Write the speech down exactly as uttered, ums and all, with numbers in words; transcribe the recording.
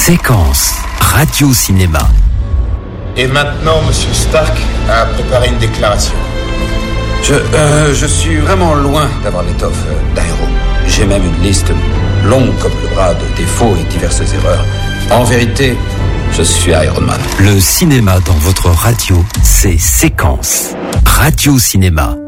Séquence radio-cinéma. Et maintenant, Monsieur Stark a préparé une déclaration. Je, euh, je suis vraiment loin d'avoir l'étoffe d'Aéro. J'ai même une liste longue comme le bras de défauts et diverses erreurs. En vérité, je suis Iron Man. Le cinéma dans votre radio, c'est Séquence radio-cinéma.